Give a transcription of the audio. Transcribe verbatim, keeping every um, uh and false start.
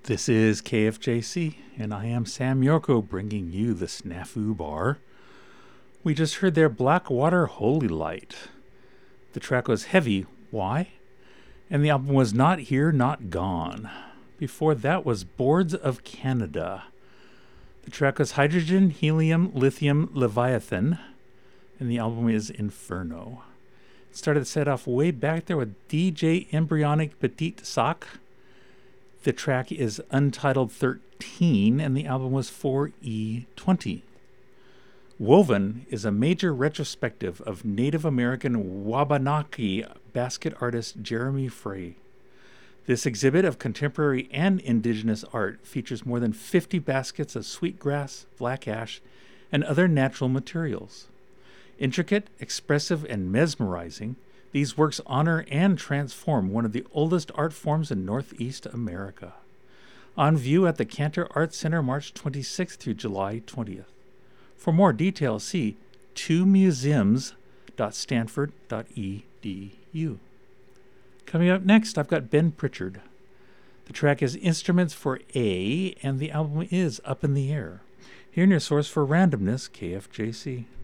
This is K F J C, and I am Sam Yorko bringing you the Snafu Bar. We just heard their Blackwater Holy Light. The track was Heavy, Why? And the album was Not Here, Not Gone. Before that was Boards of Canada. The track was Hydrogen, Helium, Lithium, Leviathan, and the album is Inferno. It started the set off way back there with D J Embryonic Petite Sac. The track is Untitled thirteen, and the album was four E twenty. Woven is a major retrospective of Native American Wabanaki basket artist Jeremy Frey. This exhibit of contemporary and indigenous art features more than fifty baskets of sweetgrass, black ash, and other natural materials. Intricate, expressive, and mesmerizing, these works honor and transform one of the oldest art forms in Northeast America. On view at the Cantor Arts Center March twenty-sixth through July twentieth. For more details, see two museums dot stanford dot e d u. Coming up next, I've got Ben Pritchard. The track is Instruments for A, and the album is Up in the Air. Here in your source for randomness, K F J C.